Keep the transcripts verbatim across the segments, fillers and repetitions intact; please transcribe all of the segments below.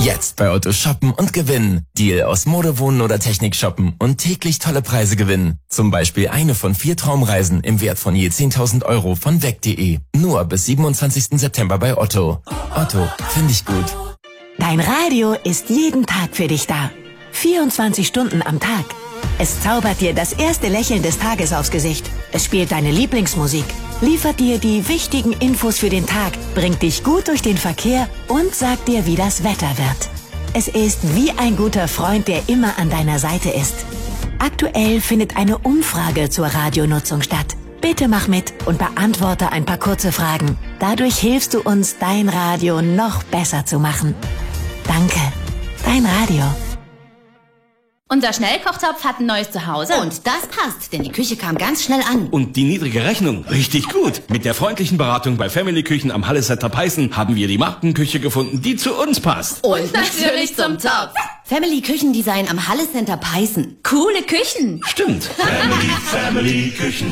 Jetzt bei Otto shoppen und gewinnen. Deal aus Mode, Wohnen oder Technik shoppen und täglich tolle Preise gewinnen. Zum Beispiel eine von vier Traumreisen im Wert von je zehntausend Euro von weg punkt de. Nur bis siebenundzwanzigsten September bei Otto. Otto, finde ich gut. Dein Radio ist jeden Tag für dich da. vierundzwanzig Stunden am Tag. Es zaubert dir das erste Lächeln des Tages aufs Gesicht. Es spielt deine Lieblingsmusik, liefert dir die wichtigen Infos für den Tag, bringt dich gut durch den Verkehr und sagt dir, wie das Wetter wird. Es ist wie ein guter Freund, der immer an deiner Seite ist. Aktuell findet eine Umfrage zur Radionutzung statt. Bitte mach mit und beantworte ein paar kurze Fragen. Dadurch hilfst du uns, dein Radio noch besser zu machen. Danke. Dein Radio. Unser Schnellkochtopf hat ein neues Zuhause. Und das passt, denn die Küche kam ganz schnell an. Und die niedrige Rechnung, richtig gut. Mit der freundlichen Beratung bei Family Küchen am Hallesetter Peißen haben wir die Markenküche gefunden, die zu uns passt. Und natürlich zum Topf. Family Küchendesign am Hallecenter Peißen. Coole Küchen. Stimmt. Family, Family Küchen.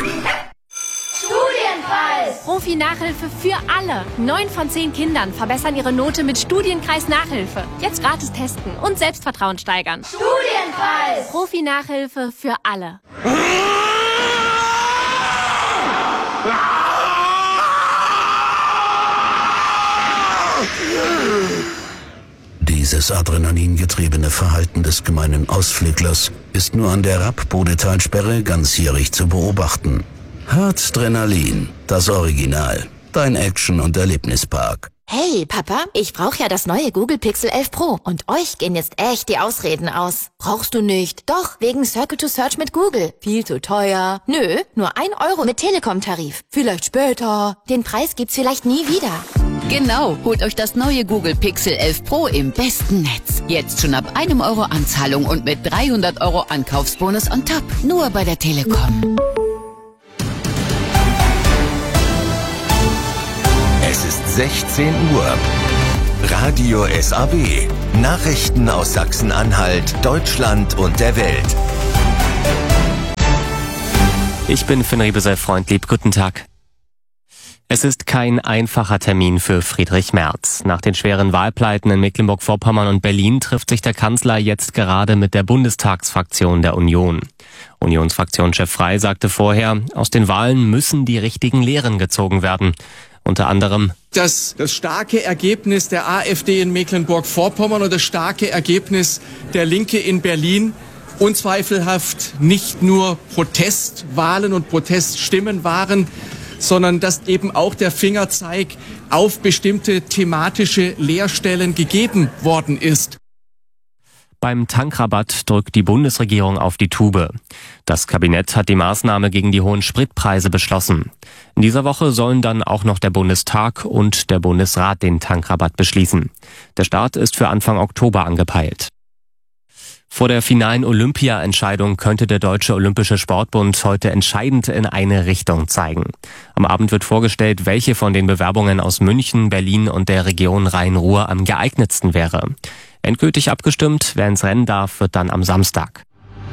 Studienpreis! Profi-Nachhilfe für alle. Neun von zehn Kindern verbessern ihre Note mit Studienkreis-Nachhilfe. Jetzt gratis testen und Selbstvertrauen steigern. Studienpreis! Profi-Nachhilfe für alle. Dieses adrenalingetriebene Verhalten des gemeinen Ausflüglers ist nur an der Rapp-Bodetalsperre ganzjährig zu beobachten. Harzdrenalin, das Original. Dein Action- und Erlebnispark. Hey, Papa, ich brauche ja das neue Google Pixel elf Pro. Und euch gehen jetzt echt die Ausreden aus. Brauchst du nicht. Doch, wegen Circle to Search mit Google. Viel zu teuer. Nö, nur ein Euro mit Telekom-Tarif. Vielleicht später. Den Preis gibt's vielleicht nie wieder. Genau, holt euch das neue Google Pixel elf Pro im besten Netz. Jetzt schon ab einem Euro Anzahlung und mit dreihundert Euro Ankaufsbonus on top. Nur bei der Telekom. Es ist sechzehn Uhr. Radio S A W. Nachrichten aus Sachsen-Anhalt, Deutschland und der Welt. Ich bin Finn Riebesell-Freundlieb. Guten Tag. Es ist kein einfacher Termin für Friedrich Merz. Nach den schweren Wahlpleiten in Mecklenburg-Vorpommern und Berlin trifft sich der Kanzler jetzt gerade mit der Bundestagsfraktion der Union. Unionsfraktionschef Frey sagte vorher, aus den Wahlen müssen die richtigen Lehren gezogen werden. Unter anderem Das, das starke Ergebnis der AfD in Mecklenburg-Vorpommern und das starke Ergebnis der Linke in Berlin unzweifelhaft nicht nur Protestwahlen und Proteststimmen waren, sondern dass eben auch der Fingerzeig auf bestimmte thematische Leerstellen gegeben worden ist. Beim Tankrabatt drückt die Bundesregierung auf die Tube. Das Kabinett hat die Maßnahme gegen die hohen Spritpreise beschlossen. In dieser Woche sollen dann auch noch der Bundestag und der Bundesrat den Tankrabatt beschließen. Der Start ist für Anfang Oktober angepeilt. Vor der finalen Olympia-Entscheidung könnte der Deutsche Olympische Sportbund heute entscheidend in eine Richtung zeigen. Am Abend wird vorgestellt, welche von den Bewerbungen aus München, Berlin und der Region Rhein-Ruhr am geeignetsten wäre. Endgültig abgestimmt, wer ins Rennen darf, wird dann am Samstag.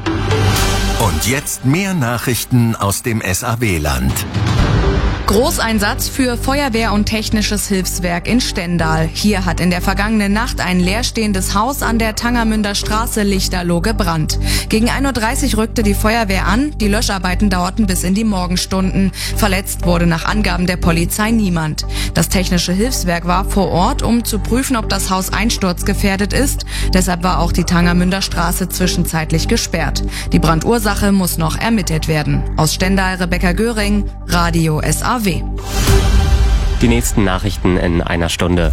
Und jetzt mehr Nachrichten aus dem S A W-Land. Großeinsatz für Feuerwehr und technisches Hilfswerk in Stendal. Hier hat in der vergangenen Nacht ein leerstehendes Haus an der Tangermünder Straße Lichterloh gebrannt. Gegen ein Uhr dreißig rückte die Feuerwehr an. Die Löscharbeiten dauerten bis in die Morgenstunden. Verletzt wurde nach Angaben der Polizei niemand. Das technische Hilfswerk war vor Ort, um zu prüfen, ob das Haus einsturzgefährdet ist. Deshalb war auch die Tangermünder Straße zwischenzeitlich gesperrt. Die Brandursache muss noch ermittelt werden. Aus Stendal Rebecca Göring, Radio S A W. Die nächsten Nachrichten in einer Stunde.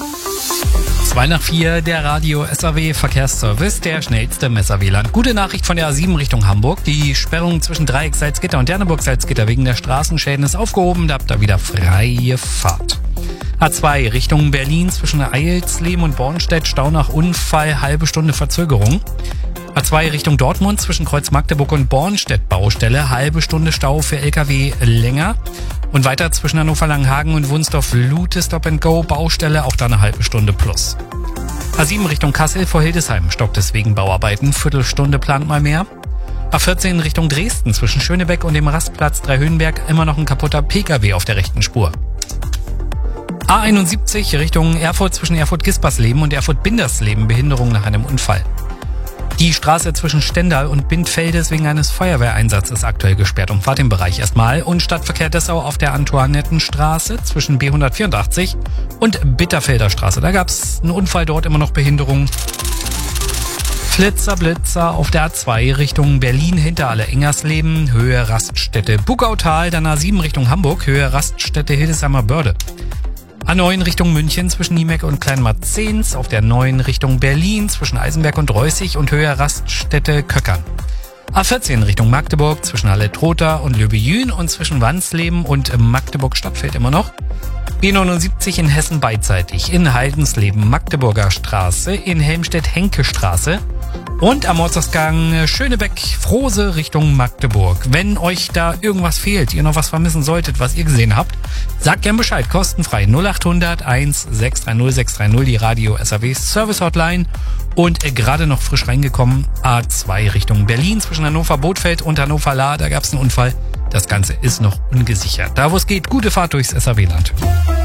zwei nach vier, der Radio S A W Verkehrsservice, der schnellste im S A W-Land. Gute Nachricht von der A sieben Richtung Hamburg. Die Sperrung zwischen Dreieck Salzgitter und Derneburg Salzgitter wegen der Straßenschäden ist aufgehoben. Da habt ihr wieder freie Fahrt. A zwei Richtung Berlin zwischen Eilsleben und Bornstedt, Stau nach Unfall, halbe Stunde Verzögerung. A zwei Richtung Dortmund zwischen Kreuz Magdeburg und Bornstedt Baustelle, halbe Stunde Stau für L K W länger. Und weiter zwischen Hannover Langhagen und Wunsdorf Lute Stop and Go Baustelle, auch da eine halbe Stunde plus. A sieben Richtung Kassel vor Hildesheim stockt es wegen Bauarbeiten, Viertelstunde plant mal mehr. A vierzehn Richtung Dresden zwischen Schönebeck und dem Rastplatz Dreihöhenberg immer noch ein kaputter Pkw auf der rechten Spur. A einundsiebzig Richtung Erfurt zwischen Erfurt-Gispersleben und Erfurt-Bindersleben, Behinderung nach einem Unfall. Die Straße zwischen Stendal und Bindfelde ist wegen eines Feuerwehreinsatzes aktuell gesperrt. Umfahrt den Bereich erstmal. Und Stadtverkehr Dessau auf der Antoinettenstraße zwischen B hundertvierundachtzig und Bitterfelder Straße. Da gab es einen Unfall, dort immer noch Behinderung. Flitzer, Blitzer auf der A zwei Richtung Berlin, Hinterhalle, Engersleben, Höhe Raststätte Bugautal, dann A sieben Richtung Hamburg, Höhe Raststätte Hildesheimer Börde. A neun Richtung München zwischen Niemeck und Kleinmarzens, auf der neun Richtung Berlin zwischen Eisenberg und Reußig und Höhe Raststätte Köckern. A vierzehn Richtung Magdeburg zwischen Halle-Trotha und Löbejün und zwischen Wansleben und Magdeburg Stadtfeld immer noch. B neunundsiebzig in Hessen beidseitig, in Heidensleben Magdeburger Straße, in Helmstedt Henke Straße und am Ortsausgang Schönebeck Frose Richtung Magdeburg. Wenn euch da irgendwas fehlt, ihr noch was vermissen solltet, was ihr gesehen habt, sagt gern Bescheid, kostenfrei null achthundert eins sechs drei null sechs drei null, die Radio S A W Service Hotline. Und äh, gerade noch frisch reingekommen, A zwei Richtung Berlin zwischen Hannover-Bothfeld und Hannover-Lahr, da gab es einen Unfall. Das Ganze ist noch ungesichert. Da wo es geht, gute Fahrt durchs S A W-Land.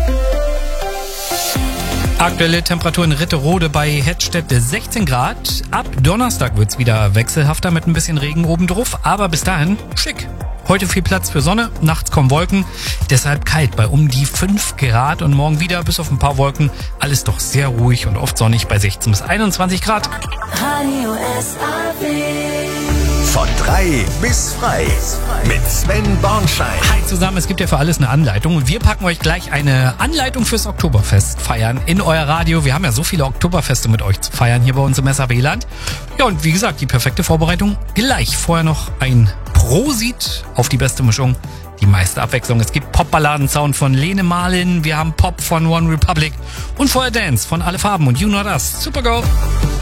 Aktuelle Temperatur in Ritterode bei Hettstedt sechzehn Grad. Ab Donnerstag wird's wieder wechselhafter mit ein bisschen Regen obendrauf, aber bis dahin schick. Heute viel Platz für Sonne, nachts kommen Wolken, deshalb kalt bei um die fünf Grad und morgen wieder bis auf ein paar Wolken. Alles doch sehr ruhig und oft sonnig bei sechzehn bis einundzwanzig Grad. Radio S A W. Von drei bis frei mit Sven Bornschein. Hi zusammen, es gibt ja für alles eine Anleitung und wir packen euch gleich eine Anleitung fürs Oktoberfest feiern in euer Radio. Wir haben ja so viele Oktoberfeste mit euch zu feiern hier bei uns im S A W-Land. Ja, und wie gesagt, die perfekte Vorbereitung gleich. Vorher noch ein Prosit auf die beste Mischung, die meiste Abwechslung. Es gibt Pop-Balladen-Sound von Lene Marlin, wir haben Pop von One Republic und vorher Dance von Alle Farben und You Know Us. Super Go!